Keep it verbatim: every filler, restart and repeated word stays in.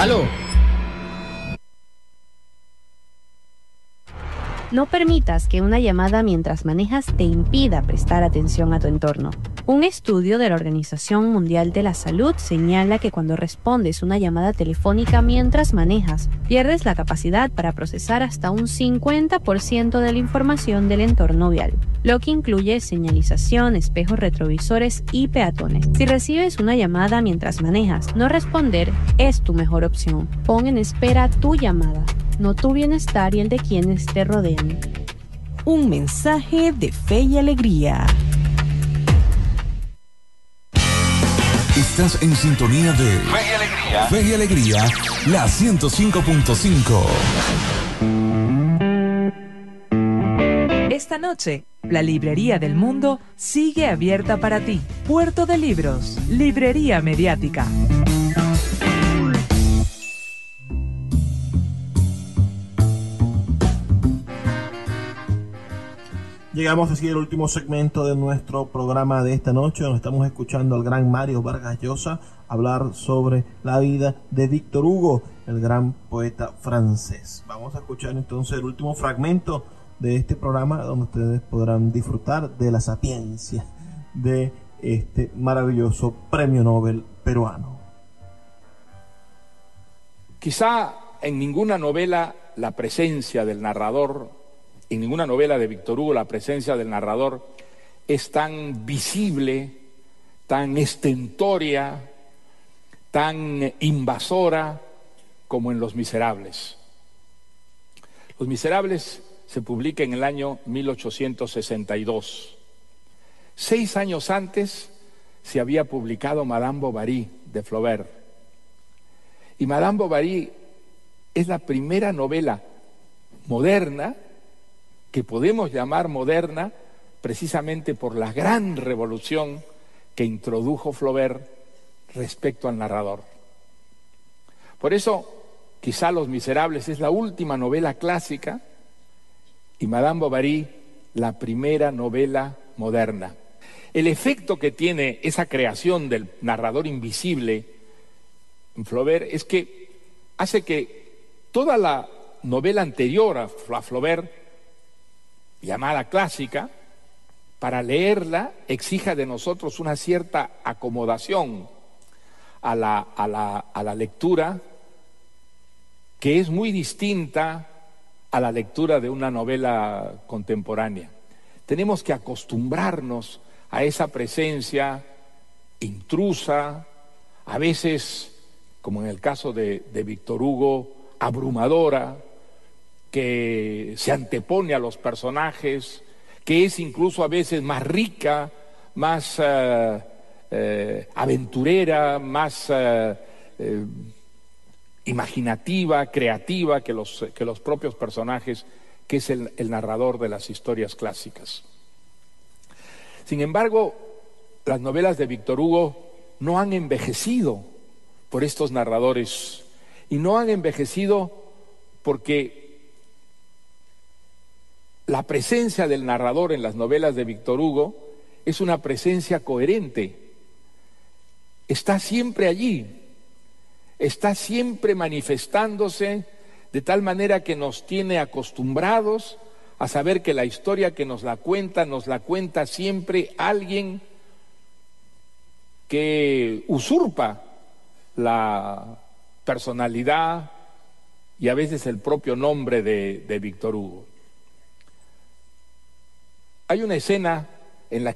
¡Aló! No permitas que una llamada mientras manejas te impida prestar atención a tu entorno. Un estudio de la Organización Mundial de la Salud señala que cuando respondes una llamada telefónica mientras manejas, pierdes la capacidad para procesar hasta un cincuenta por ciento de la información del entorno vial, lo que incluye señalización, espejos retrovisores y peatones. Si recibes una llamada mientras manejas, no responder es tu mejor opción. Pon en espera tu llamada, no tu bienestar y el de quienes te rodean. Un mensaje de fe y alegría. Estás en sintonía de Fe y Alegría. Fe y Alegría, la ciento cinco punto cinco. Esta noche, la Librería del Mundo sigue abierta para ti. Puerto de Libros, Librería Mediática. Llegamos así al último segmento de nuestro programa de esta noche, donde estamos escuchando al gran Mario Vargas Llosa hablar sobre la vida de Víctor Hugo, el gran poeta francés. Vamos a escuchar entonces el último fragmento de este programa, donde ustedes podrán disfrutar de la sapiencia de este maravilloso premio Nobel peruano. Quizá en ninguna novela la presencia del narrador En ninguna novela de Víctor Hugo la presencia del narrador es tan visible, tan estentórea, tan invasora como en Los Miserables. Los Miserables se publica en el año mil ochocientos sesenta y dos. Seis años antes se había publicado Madame Bovary de Flaubert. Y Madame Bovary es la primera novela moderna que podemos llamar moderna precisamente por la gran revolución que introdujo Flaubert respecto al narrador. Por eso, quizá Los Miserables es la última novela clásica y Madame Bovary la primera novela moderna. El efecto que tiene esa creación del narrador invisible en Flaubert es que hace que toda la novela anterior a Flaubert, llamada clásica, para leerla exija de nosotros una cierta acomodación a la, a la, a la lectura, que es muy distinta a la lectura de una novela contemporánea. Tenemos que acostumbrarnos a esa presencia intrusa, a veces, como en el caso de, de Víctor Hugo, abrumadora, que se antepone a los personajes, que es incluso a veces más rica, más uh, uh, aventurera, más uh, uh, imaginativa, creativa que los, que los propios personajes, que es el, el narrador de las historias clásicas. Sin embargo, las novelas de Víctor Hugo no han envejecido por estos narradores, y no han envejecido porque la presencia del narrador en las novelas de Víctor Hugo es una presencia coherente. Está siempre allí, está siempre manifestándose de tal manera que nos tiene acostumbrados a saber que la historia que nos la cuenta, nos la cuenta siempre alguien que usurpa la personalidad y a veces el propio nombre de, de Víctor Hugo. Hay una escena